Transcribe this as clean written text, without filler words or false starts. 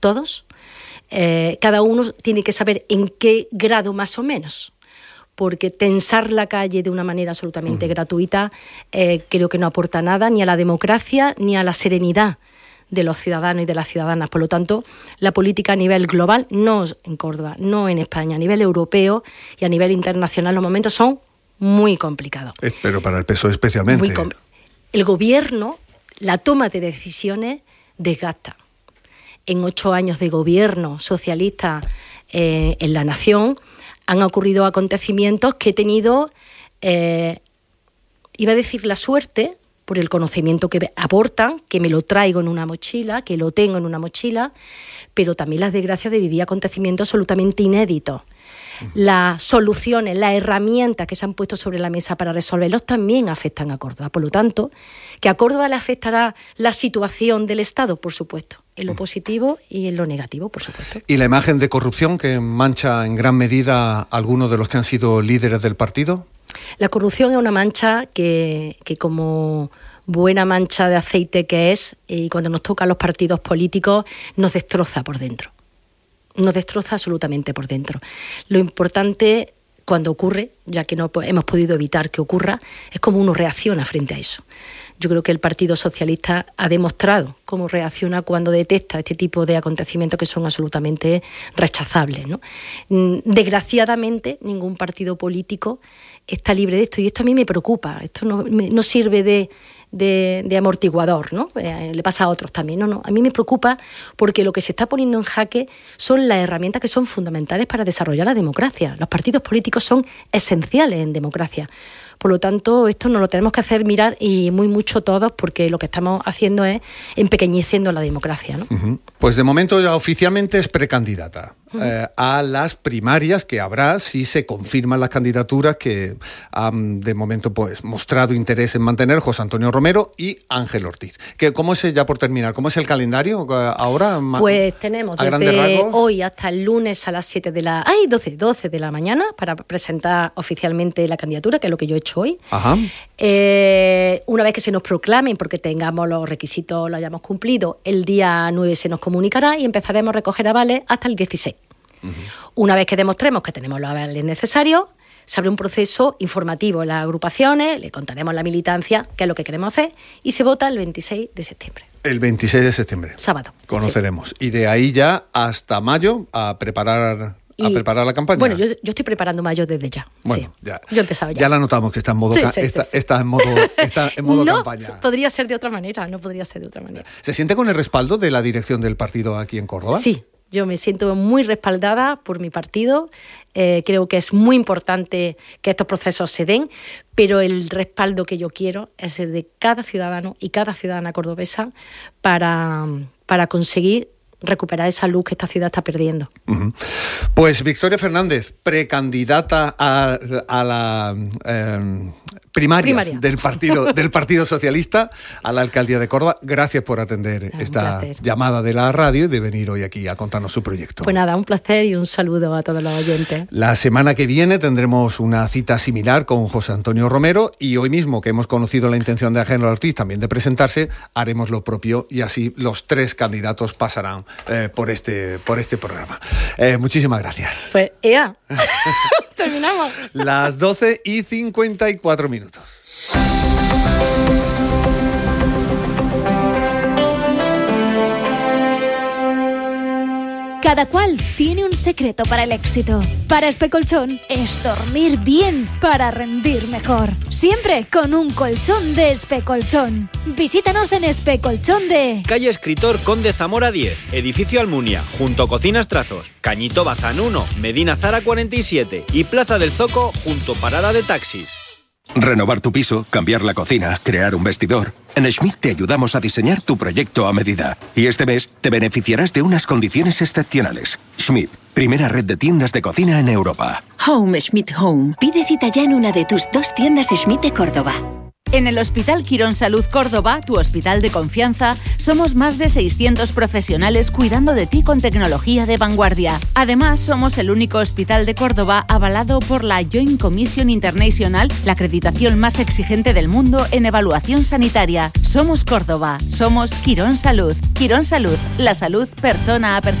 todos. Cada uno tiene que saber en qué grado más o menos, porque tensar la calle de una manera absolutamente gratuita creo que no aporta nada ni a la democracia ni a la serenidad de los ciudadanos y de las ciudadanas. Por lo tanto, la política a nivel global, no en Córdoba, no en España, a nivel europeo y a nivel internacional, los momentos son muy complicados. Pero para el PSOE especialmente. El gobierno, la toma de decisiones desgasta. En 8 años de gobierno socialista en la nación han ocurrido acontecimientos que he tenido, iba a decir la suerte, por el conocimiento que aportan, que me lo traigo en una mochila, que lo tengo en una mochila, pero también las desgracias de vivir acontecimientos absolutamente inéditos. Las soluciones, las herramientas que se han puesto sobre la mesa para resolverlos también afectan a Córdoba. Por lo tanto, ¿que a Córdoba le afectará la situación del Estado? Por supuesto, en lo positivo y en lo negativo, por supuesto. ¿Y la imagen de corrupción que mancha en gran medida a algunos de los que han sido líderes del partido? La corrupción es una mancha que como buena mancha de aceite que es, y cuando nos toca a los partidos políticos, nos destroza por dentro. Nos destroza absolutamente por dentro. Lo importante cuando ocurre, ya que no hemos podido evitar que ocurra, es cómo uno reacciona frente a eso. Yo creo que el Partido Socialista ha demostrado cómo reacciona cuando detecta este tipo de acontecimientos que son absolutamente rechazables, ¿no? Desgraciadamente, ningún partido político está libre de esto, y esto a mí me preocupa. Esto no sirve de amortiguador, ¿no? Le pasa a otros también. No, a mí me preocupa porque lo que se está poniendo en jaque son las herramientas que son fundamentales para desarrollar la democracia. Los partidos políticos son esenciales en democracia. Por lo tanto, esto nos lo tenemos que hacer mirar y mucho todos, porque lo que estamos haciendo es empequeñeciendo la democracia, ¿no? Pues de momento ya oficialmente es precandidata a las primarias que habrá si se confirman las candidaturas que han de momento pues mostrado interés en mantener José Antonio Romero y Ángel Ortiz. ¿Cómo es, ya por terminar, cómo es el calendario ahora? Pues tenemos desde hoy hasta el lunes a las 12 de la mañana para presentar oficialmente la candidatura, que es lo que yo he hecho hoy. Ajá. Una vez que se nos proclamen, porque tengamos los requisitos, lo hayamos cumplido, el día 9 se nos comunicará y empezaremos a recoger avales hasta el 16. Una vez que demostremos que tenemos los avales necesarios, se abre un proceso informativo en las agrupaciones, le contaremos a la militancia qué es lo que queremos hacer y se vota el 26 de septiembre. El 26 de septiembre. Sábado. Conoceremos. Sí. Y de ahí ya hasta mayo a preparar la campaña. Bueno, yo estoy preparando mayo desde ya. Bueno, sí. ya. Yo he empezado ya. Ya la notamos que está en modo, está en modo campaña. No podría ser de otra manera, no podría ser de otra manera. ¿Se siente con el respaldo de la dirección del partido aquí en Córdoba? Sí. Yo me siento muy respaldada por mi partido. Creo que es muy importante que estos procesos se den, pero el respaldo que yo quiero es el de cada ciudadano y cada ciudadana cordobesa para conseguir recuperar esa luz que esta ciudad está perdiendo. Pues Victoria Fernández, precandidata a la primarias del Partido Socialista a la alcaldía de Córdoba. Gracias por atender esta llamada de la radio y de venir hoy aquí a contarnos su proyecto. Pues nada, un placer y un saludo a todos los oyentes. La semana que viene tendremos una cita similar con José Antonio Romero, y hoy mismo que hemos conocido la intención de Ángel Ortiz también de presentarse, haremos lo propio y así los 3 candidatos pasarán por este programa. Muchísimas gracias. Pues terminamos. Las 12:54 minutos. Cada cual tiene un secreto para el éxito. Para Especolchón es dormir bien para rendir mejor. Siempre con un colchón de Especolchón. Visítanos en Especolchón de... Calle Escritor Conde Zamora 10, Edificio Almunia, junto a Cocinas Trazos, Cañito Bazán 1, Medina Zara 47 y Plaza del Zoco, junto Parada de Taxis. Renovar tu piso, cambiar la cocina, crear un vestidor. En Schmidt te ayudamos a diseñar tu proyecto a medida. Y este mes te beneficiarás de unas condiciones excepcionales. Schmidt, primera red de tiendas de cocina en Europa. Home Schmidt Home. Pide cita ya en una de tus 2 tiendas Schmidt de Córdoba. En el Hospital Quirón Salud Córdoba, tu hospital de confianza, somos más de 600 profesionales cuidando de ti con tecnología de vanguardia. Además, somos el único hospital de Córdoba avalado por la Joint Commission International, la acreditación más exigente del mundo en evaluación sanitaria. Somos Córdoba, somos Quirón Salud. Quirón Salud, la salud persona a persona.